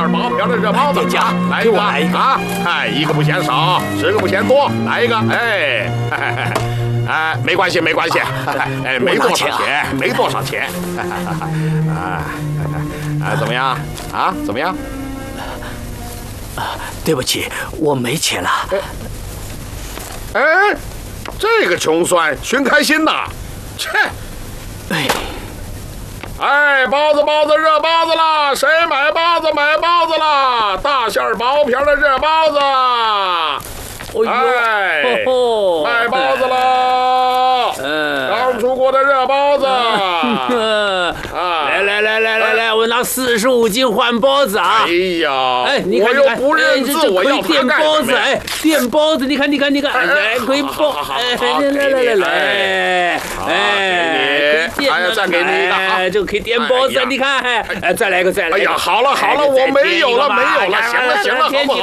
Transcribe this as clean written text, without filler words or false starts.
馅薄皮的热包子，来一个啊！哎，一个不嫌少，10个不嫌多，来一个，哎，哎，没关系，没关系，哎，没多少钱，没多少钱，啊，怎么样？啊，怎么样？ 对不起，我没钱了。 哎，这个穷酸寻开心呐，切！哎，包子，热包子啦！谁买包子？买包子啦！大馅薄皮的热包子。哎，卖包子啦！刚出锅的热包子。 来，我拿45斤换包子啊！ 哎呀， 哎，你看， 我又不认字，我要垫包子，哎，垫包子，你看，哎，可以包，哎，来，哎， 再给你一个， 哎，这个可以垫包子，你看，哎，再来一个， 哎呀，好了，我没有了，行了，好不好？